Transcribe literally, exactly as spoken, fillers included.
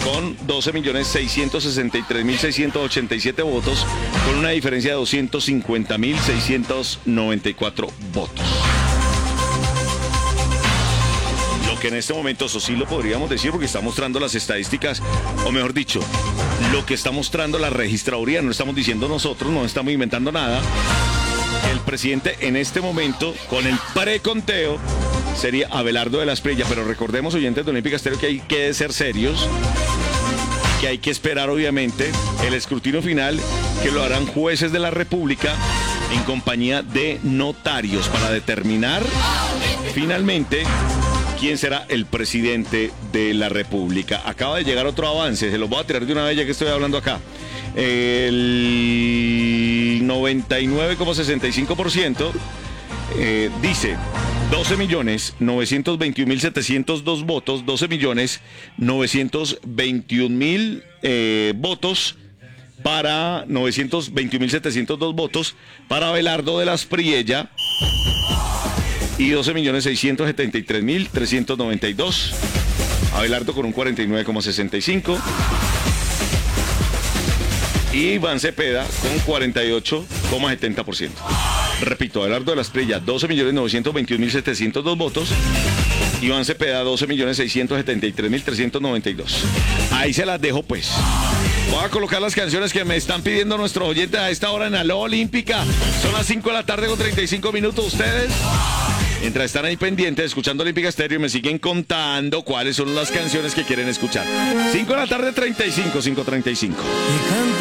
con doce millones seiscientos sesenta y tres mil seiscientos ochenta y siete votos, con una diferencia de doscientos cincuenta mil seiscientos noventa y cuatro votos. Lo que en este momento, eso sí lo podríamos decir porque está mostrando las estadísticas, o mejor dicho, lo que está mostrando la registraduría, no lo estamos diciendo nosotros, no estamos inventando nada. El presidente en este momento, con el preconteo, sería Abelardo de la Espriella, pero recordemos, oyentes de Olímpica Estéreo, que hay que ser serios, que hay que esperar obviamente el escrutinio final, que lo harán jueces de la República en compañía de notarios para determinar finalmente quién será el presidente de la República. Acaba de llegar otro avance, se los voy a tirar de una vez ya que estoy hablando acá. El noventa y nueve coma sesenta y cinco por ciento eh, dice doce millones novecientos veintiún mil setecientos dos votos, doce millones novecientos veintiún mil eh, votos para novecientos veintiún mil setecientos dos votos para Abelardo de la Espriella y doce millones seiscientos setenta y tres mil trescientos noventa y dos. Abelardo con un cuarenta y nueve coma sesenta y cinco. Y Iván Cepeda con cuarenta y ocho coma setenta por ciento. Repito, Abelardo de la Espriella, doce millones novecientos veintiún mil setecientos dos votos. Iván Cepeda, doce millones seiscientos setenta y tres mil trescientos noventa y dos. Ahí se las dejo pues. Voy a colocar las canciones que me están pidiendo nuestros oyentes a esta hora en Aló Olímpica. Son las cinco de la tarde con treinta y cinco minutos. Ustedes, mientras están ahí pendientes escuchando Olímpica Estéreo, me siguen contando cuáles son las canciones que quieren escuchar. cinco de la tarde, treinta y cinco, cinco treinta y cinco.